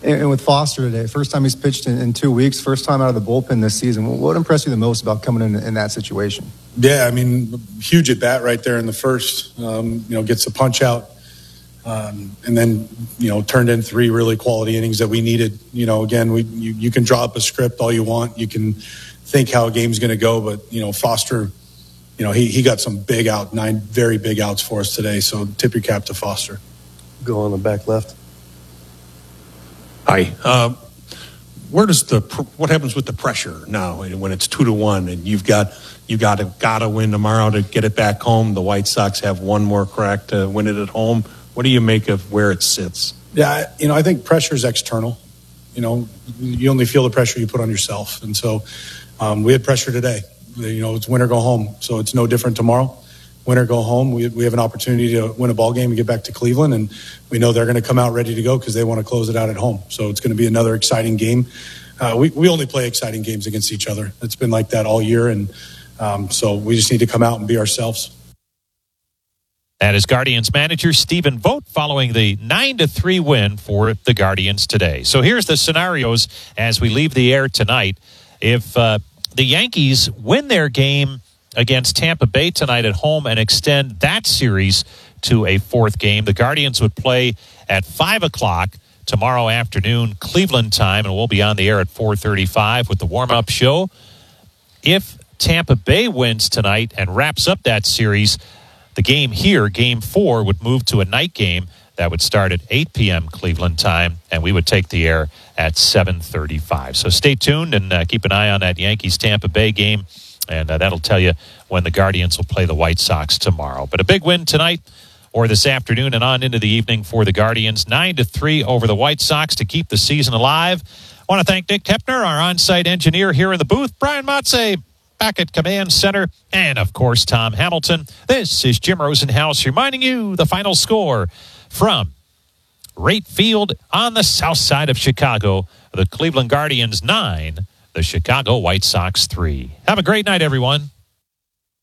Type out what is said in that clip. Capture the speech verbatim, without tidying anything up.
And with Foster today, first time he's pitched in, in two weeks, first time out of the bullpen this season. What impressed you the most about coming in in that situation? Yeah, I mean, huge at bat right there in the first. Um, you know, gets the punch out, um, and then you know turned in three really quality innings that we needed. You know, again, we you, you can draw up a script all you want. You can think how a game's going to go, but you know, Foster, you know, he he got some big out, nine very big outs for us today. So tip your cap to Foster. Go on the back left. Hi. Uh, where does the what happens with the pressure now when it's two to one and you've got you got to got to win tomorrow to get it back home? The White Sox have one more crack to win it at home. What do you make of where it sits? Yeah, you know, I think pressure is external. You know, you only feel the pressure you put on yourself, and so um, we had pressure today. You know, it's win or go home, so it's no different tomorrow. Win or go home. We we have an opportunity to win a ball game and get back to Cleveland, and we know they're going to come out ready to go because they want to close it out at home. So it's going to be another exciting game. Uh, we we only play exciting games against each other. It's been like that all year, and um, so we just need to come out and be ourselves. That is Guardians manager Stephen Vogt following the nine to three win for the Guardians today. So here's the scenarios as we leave the air tonight. If uh, the Yankees win their game against Tampa Bay tonight at home and extend that series to a fourth game, the Guardians would play at five o'clock tomorrow afternoon, Cleveland time, and we'll be on the air at four thirty-five with the warm-up show. If Tampa Bay wins tonight and wraps up that series, the game here, game four, would move to a night game that would start at eight p.m. Cleveland time, and we would take the air at seven thirty-five. So stay tuned and uh, keep an eye on that Yankees-Tampa Bay game. And uh, that'll tell you when the Guardians will play the White Sox tomorrow. But a big win tonight or this afternoon and on into the evening for the Guardians. nine to three over the White Sox to keep the season alive. I want to thank Nick Tepner, our on-site engineer here in the booth. Brian Motze back at Command Center. And, of course, Tom Hamilton. This is Jim Rosenhaus reminding you the final score from Rate Field on the south side of Chicago. The Cleveland Guardians nine. The Chicago White Sox three. Have a great night, everyone.